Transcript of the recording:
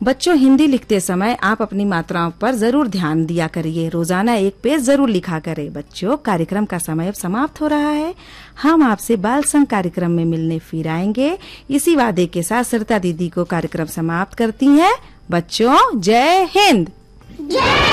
बच्चों, हिंदी लिखते समय आप अपनी मात्राओं पर जरूर ध्यान दिया करिए। रोजाना एक पेज जरूर लिखा करें। बच्चों, कार्यक्रम का समय अब समाप्त हो रहा है। हम आपसे बाल संग कार्यक्रम में मिलने फिर आएंगे। इसी वादे के साथ सरिता दीदी को कार्यक्रम समाप्त करती हैं। बच्चों, जय हिंद।